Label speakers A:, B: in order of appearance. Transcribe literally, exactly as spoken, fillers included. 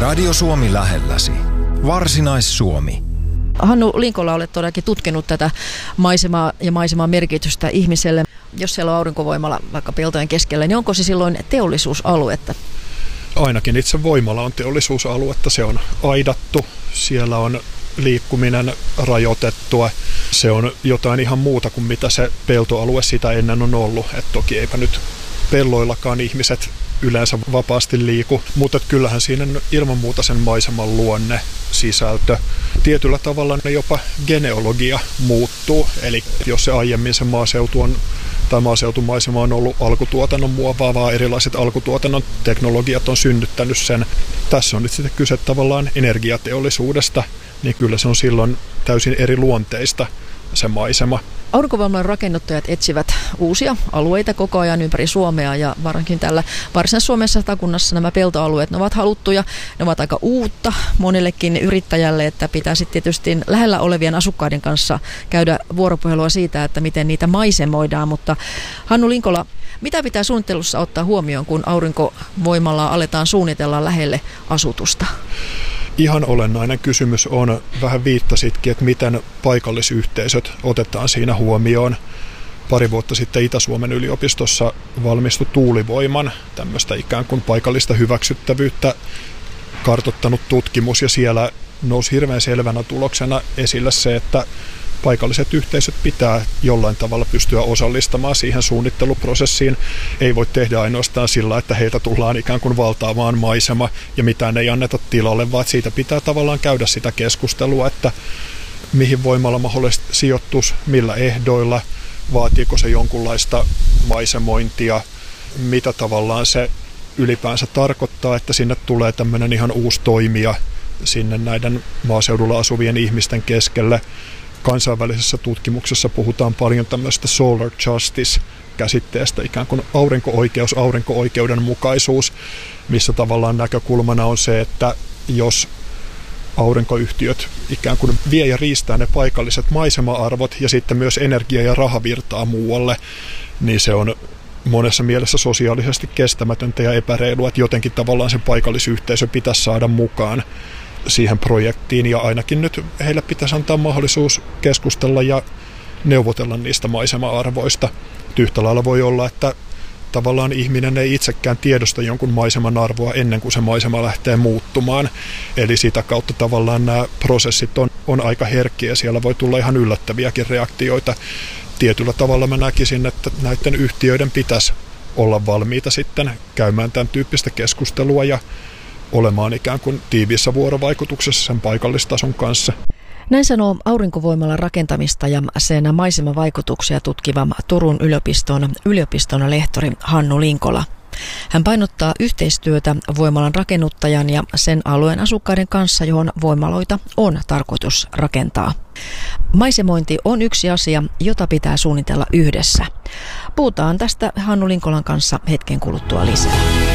A: Radio Suomi lähelläsi. Varsinais-Suomi.
B: Hannu Linkola, olet todellakin tutkinut tätä maisemaa ja maiseman merkitystä ihmiselle. Jos siellä on aurinkovoimala vaikka peltojen keskellä, niin onko se silloin teollisuusaluetta?
C: Ainakin itse voimala on teollisuusaluetta. Se on aidattu, siellä on liikkuminen rajoitettua. Se on jotain ihan muuta kuin mitä se peltoalue sitä ennen on ollut. Et toki eipä nyt pelloillakaan ihmiset yleensä vapaasti liiku, mutta kyllähän siinä ilman muuta sen maiseman luonne, sisältö. Tietyllä tavalla ne jopa genealogia muuttuu, eli jos se aiemmin se maaseutu on tai maaseutumaisema on ollut alkutuotannon muovaavaa, erilaiset alkutuotannon teknologiat on synnyttänyt sen. Tässä on nyt sitten kyse tavallaan energiateollisuudesta, niin kyllä se on silloin täysin eri luonteista se maisema.
B: Aurinkovoimalan rakennuttajat etsivät uusia alueita koko ajan ympäri Suomea ja varsinkin tällä Varsinais-Suomessa Satakunnassa nämä peltoalueet ne ovat haluttuja. Ne ovat aika uutta monellekin yrittäjälle, että pitää sitten tietysti lähellä olevien asukkaiden kanssa käydä vuoropuhelua siitä, että miten niitä maisemoidaan. Mutta Hannu Linkola, mitä pitää suunnittelussa ottaa huomioon, kun aurinkovoimalaa aletaan suunnitella lähelle asutusta?
C: Ihan olennainen kysymys on, vähän viittasitkin, että miten paikallisyhteisöt otetaan siinä huomioon. Pari vuotta sitten Itä-Suomen yliopistossa valmistui tuulivoiman, tämmöistä ikään kuin paikallista hyväksyttävyyttä kartoittanut tutkimus, ja siellä nousi hirveän selvänä tuloksena esille se, että paikalliset yhteisöt pitää jollain tavalla pystyä osallistamaan siihen suunnitteluprosessiin. Ei voi tehdä ainoastaan sillä, että heitä tullaan ikään kuin valtaamaan maisema ja mitään ei anneta tilalle, vaan siitä pitää tavallaan käydä sitä keskustelua, että mihin voimalla mahdollisesti sijoitus, millä ehdoilla, vaatiiko se jonkunlaista maisemointia, mitä tavallaan se ylipäänsä tarkoittaa, että sinne tulee tämmöinen ihan uusi toimija sinne näiden maaseudulla asuvien ihmisten keskelle. Kansainvälisessä tutkimuksessa puhutaan paljon tämmöistä solar justice-käsitteestä, ikään kuin aurinko-oikeus, aurinko-oikeudenmukaisuus, missä tavallaan näkökulmana on se, että jos aurinkoyhtiöt ikään kuin vie ja riistää ne paikalliset maisema-arvot ja sitten myös energia- ja rahavirtaa muualle, niin se on monessa mielessä sosiaalisesti kestämätöntä ja epäreilua, että jotenkin tavallaan se paikallisyhteisö pitäisi saada mukaan siihen projektiin, ja ainakin nyt heille pitäisi antaa mahdollisuus keskustella ja neuvotella niistä maisema-arvoista. Yhtä lailla voi olla, että tavallaan ihminen ei itsekään tiedosta jonkun maiseman arvoa ennen kuin se maisema lähtee muuttumaan. Eli sitä kautta tavallaan nämä prosessit on, on aika herkkiä, ja siellä voi tulla ihan yllättäviäkin reaktioita. Tietyllä tavalla mä näkisin, että näiden yhtiöiden pitäisi olla valmiita sitten käymään tämän tyyppistä keskustelua ja olemaan ikään kuin tiiviissä vuorovaikutuksessa sen paikallistason kanssa.
B: Näin sanoo aurinkovoimalan rakentamista ja sen maisemavaikutuksia tutkiva Turun yliopiston yliopiston lehtori Hannu Linkola. Hän painottaa yhteistyötä voimalan rakennuttajan ja sen alueen asukkaiden kanssa, johon voimaloita on tarkoitus rakentaa. Maisemointi on yksi asia, jota pitää suunnitella yhdessä. Puhutaan tästä Hannu Linkolan kanssa hetken kuluttua lisää.